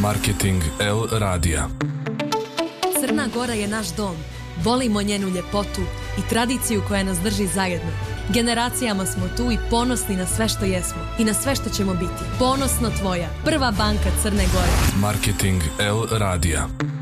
Marketing L radija. Crna Gora je naš dom. Volimo njenu ljepotu i tradiciju koja nas drži zajedno. Generacijama smo tu i ponosni na sve što jesmo i na sve što ćemo biti. Ponosno tvoja, prva banka Crne Gore. Marketing L radija.